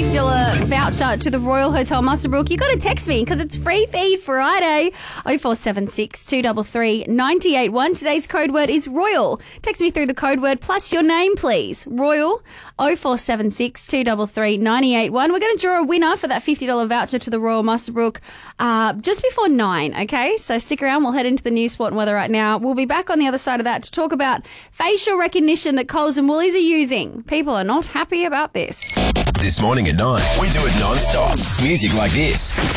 $50 voucher to the Royal Hotel Muswellbrook, you got to text me because it's Free Feed Friday. 0476 233 981. Today's code word is Royal. Text me through the code word plus your name, please. Royal. 0476 233 981. We're going to draw a winner for that $50 voucher to the Royal Muswellbrook just before 9, okay? So stick around. We'll head into the news, sport and weather right now. We'll be back on the other side of that to talk about facial recognition that Coles and Woolies are using. People are not happy about this. This morning at 9, we do it non-stop. Music like this.